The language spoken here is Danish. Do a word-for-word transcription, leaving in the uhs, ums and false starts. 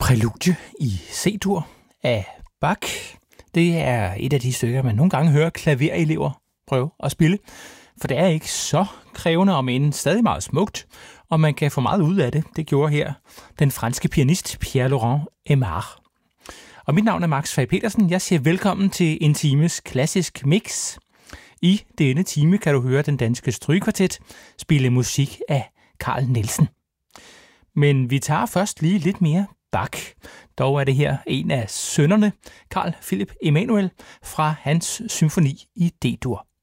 Prælude i C-dur af Bach. Det er et af de stykker, man nogle gange hører klaverelever prøve at spille. For det er ikke så krævende, om end stadig meget smukt, og man kan få meget ud af det. Det gjorde her den franske pianist Pierre-Laurent Aimard. Og mit navn er Max Fag Petersen. Jeg siger velkommen til en times klassisk mix. I denne time kan du høre den danske strygekvartet spille musik af Carl Nielsen. Men vi tager først lige lidt mere Bach. Dog er det her en af sønnerne, Carl Philipp Emanuel, fra hans symfoni i D-dur.